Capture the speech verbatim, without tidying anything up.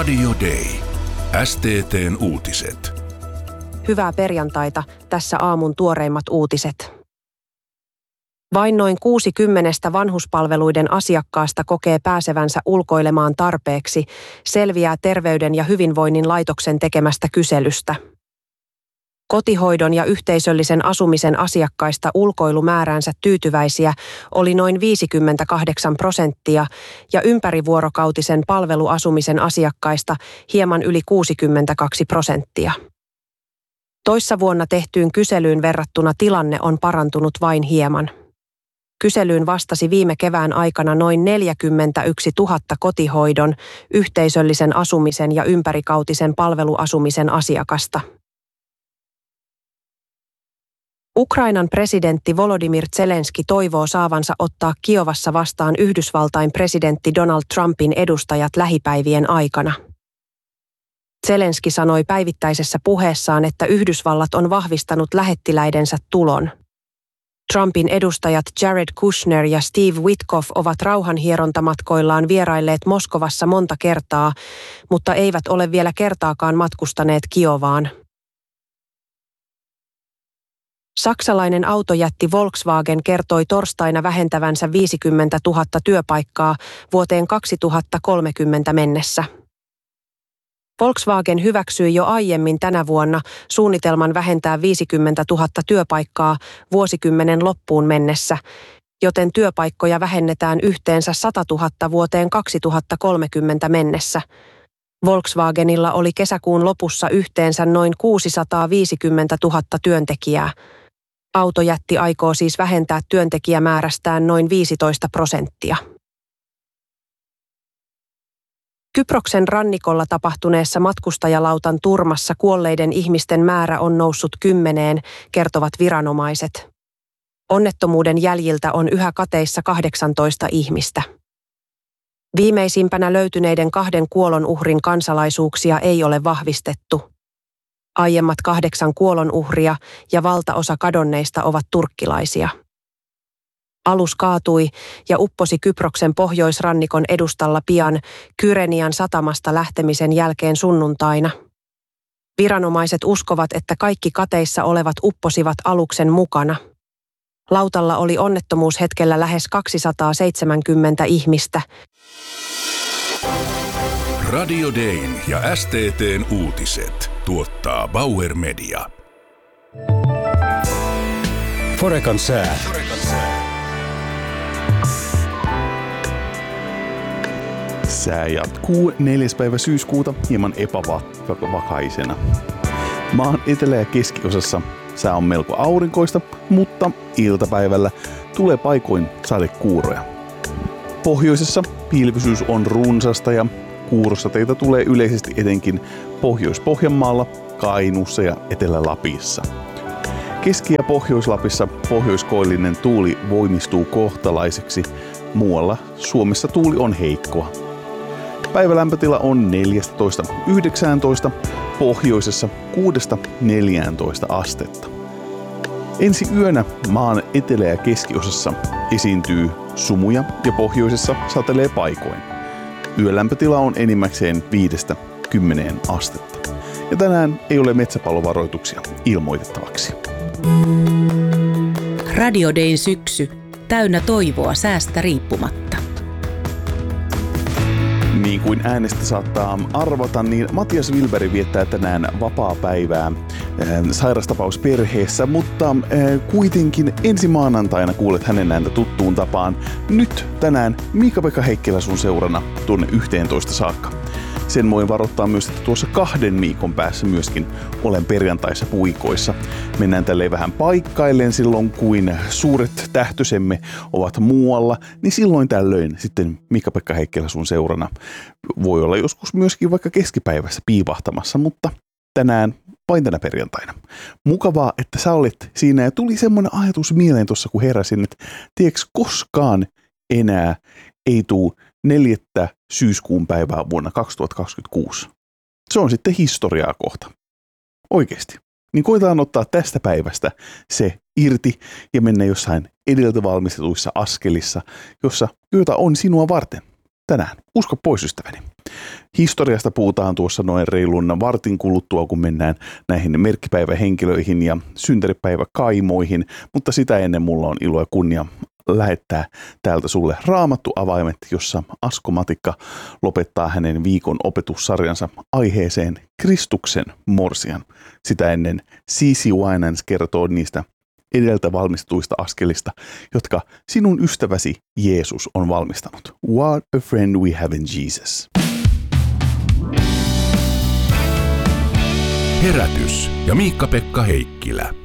Radio Day. S T T:n uutiset. Hyvää perjantaita, tässä aamun tuoreimmat uutiset. Vain noin kuusikymmentä vanhuspalveluiden asiakkaasta kokee pääsevänsä ulkoilemaan tarpeeksi, selviää Terveyden ja hyvinvoinnin laitoksen tekemästä kyselystä. Kotihoidon ja yhteisöllisen asumisen asiakkaista ulkoilumääränsä tyytyväisiä oli noin viisikymmentäkahdeksan prosenttia ja ympärivuorokautisen palveluasumisen asiakkaista hieman yli kuusikymmentäkaksi prosenttia. Toissa vuonna tehtyyn kyselyyn verrattuna tilanne on parantunut vain hieman. Kyselyyn vastasi viime kevään aikana noin neljäkymmentäyksituhatta kotihoidon, yhteisöllisen asumisen ja ympärivuorokautisen palveluasumisen asiakasta. Ukrainan presidentti Volodymyr Zelenski toivoo saavansa ottaa Kiovassa vastaan Yhdysvaltain presidentti Donald Trumpin edustajat lähipäivien aikana. Zelenski sanoi päivittäisessä puheessaan, että Yhdysvallat on vahvistanut lähettiläidensä tulon. Trumpin edustajat Jared Kushner ja Steve Witkoff ovat rauhanhierontamatkoillaan vierailleet Moskovassa monta kertaa, mutta eivät ole vielä kertaakaan matkustaneet Kiovaan. Saksalainen autojätti Volkswagen kertoi torstaina vähentävänsä viisikymmentätuhatta työpaikkaa vuoteen kaksituhattakolmekymmentä mennessä. Volkswagen hyväksyi jo aiemmin tänä vuonna suunnitelman vähentää viisikymmentätuhatta työpaikkaa vuosikymmenen loppuun mennessä, joten työpaikkoja vähennetään yhteensä satatuhatta vuoteen kaksituhattakolmekymmentä mennessä. Volkswagenilla oli kesäkuun lopussa yhteensä noin kuusisataaviisikymmentätuhatta työntekijää. Autojätti aikoo siis vähentää työntekijämäärästään noin viisitoista prosenttia. Kyproksen rannikolla tapahtuneessa matkustajalautan turmassa kuolleiden ihmisten määrä on noussut kymmeneen, kertovat viranomaiset. Onnettomuuden jäljiltä on yhä kateissa kahdeksantoista ihmistä. Viimeisimpänä löytyneiden kahden kuolonuhrin kansalaisuuksia ei ole vahvistettu. Aiemmat kahdeksan kuolonuhria ja valtaosa kadonneista ovat turkkilaisia. Alus kaatui ja upposi Kyproksen pohjoisrannikon edustalla pian Kyrenian satamasta lähtemisen jälkeen sunnuntaina. Viranomaiset uskovat, että kaikki kateissa olevat upposivat aluksen mukana. Lautalla oli onnettomuushetkellä lähes kaksisataaseitsemänkymmentä ihmistä. Radio Dayn ja S T T:n uutiset tuottaa Bauer Media. Forecan sää. Sää jatkuu neljäs päivä syyskuuta hieman epävakaisena. Maan etelä- ja keskiosassa sää on melko aurinkoista, mutta iltapäivällä tulee paikoin sadekuuroja. Pohjoisessa pilvisyys on runsasta ja kuurosateita tulee yleisesti etenkin Pohjois-Pohjanmaalla, Kainuussa ja Etelä-Lapissa. Keski- ja Pohjois-Lapissa pohjoiskoillinen tuuli voimistuu kohtalaiseksi, muualla Suomessa tuuli on heikkoa. Päivälämpötila on neljätoista yhdeksäntoista, pohjoisessa kuudesta neljääntoista astetta. Ensi yönä maan etelä- ja keskiosassa esiintyy sumuja ja pohjoisessa satelee paikoin. Yölämpötila on enimmäkseen viidestä kymmeneen astetta. Ja tänään ei ole metsäpalovaroituksia ilmoitettavaksi. Radio Dayn syksy. Täynnä toivoa säästä riippumatta. Niin kuin äänestä saattaa arvata, niin Matias Wilberg viettää tänään vapaapäivää sairastapaus perheessä, mutta kuitenkin ensi maanantaina kuulet hänen ääntä tuttuun tapaan. Nyt tänään Miika-Pekka Heikkilä sun seurana tuonne yhteentoista saakka. Sen voin varoittaa myös, että tuossa kahden viikon päässä myöskin olen perjantaissa puikoissa. Mennään tälleen vähän paikkailleen silloin, kuin suuret tähtösemme ovat muualla, niin silloin tällöin sitten Miika-Pekka Heikkilä sun seurana voi olla joskus myöskin vaikka keskipäivässä piipahtamassa, mutta tänään vain tänä perjantaina. Mukavaa, että sä olet siinä ja tuli semmoinen ajatus mieleen tuossa, kun heräsin, että tiedätkö koskaan enää ei tule neljättä syyskuun päivää vuonna kaksituhattakaksikymmentäkuusi. Se on sitten historiaa kohta. Oikeesti. Niin koitetaan ottaa tästä päivästä se irti ja mennä jossain edeltä valmistetuissa askelissa, jossa joita on sinua varten. tänään. Usko pois, ystäväni. Historiasta puhutaan tuossa noin reilun vartin kuluttua, kun mennään näihin merkkipäivähenkilöihin ja synttäripäiväkaimoihin, mutta sitä ennen mulla on ilo ja kunnia lähettää täältä sulle Raamattu-avaimet, jossa Asko Matikka lopettaa hänen viikon opetussarjansa aiheeseen Kristuksen morsian. Sitä ennen C C Winans kertoo niistä edeltä valmistuista askelista, jotka sinun ystäväsi Jeesus on valmistanut. What a friend we have in Jesus. Herätys ja Miikka-Pekka Heikkilä.